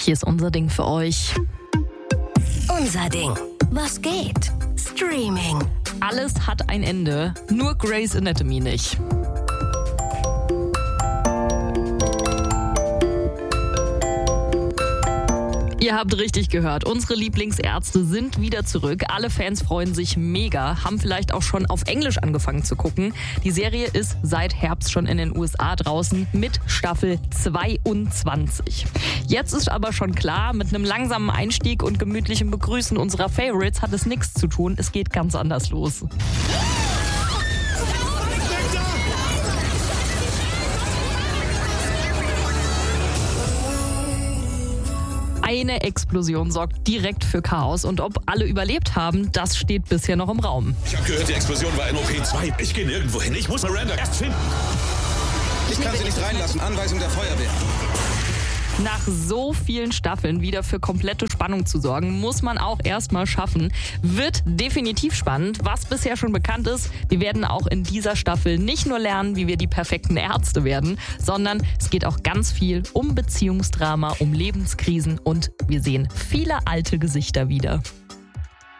Hier ist unser Ding für euch. Unser Ding. Was geht? Streaming. Alles hat ein Ende, nur Grey's Anatomy nicht. Ihr habt richtig gehört, unsere Lieblingsärzte sind wieder zurück. Alle Fans freuen sich mega, haben vielleicht auch schon auf Englisch angefangen zu gucken. Die Serie ist seit Herbst schon in den USA draußen mit Staffel 22. Jetzt ist aber schon klar, mit einem langsamen Einstieg und gemütlichem Begrüßen unserer Favorites hat es nichts zu tun. Es geht ganz anders los. Eine Explosion sorgt direkt für Chaos und ob alle überlebt haben, das steht bisher noch im Raum. Ich habe gehört, die Explosion war in OP2. Ich gehe nirgendwo hin. Ich muss Miranda erst finden. Ich kann sie nicht reinlassen. Anweisung der Feuerwehr. Nach so vielen Staffeln wieder für komplette Spannung zu sorgen, muss man auch erstmal schaffen. Wird definitiv spannend, was bisher schon bekannt ist. Wir werden auch in dieser Staffel nicht nur lernen, wie wir die perfekten Ärzte werden, sondern es geht auch ganz viel um Beziehungsdrama, um Lebenskrisen und wir sehen viele alte Gesichter wieder.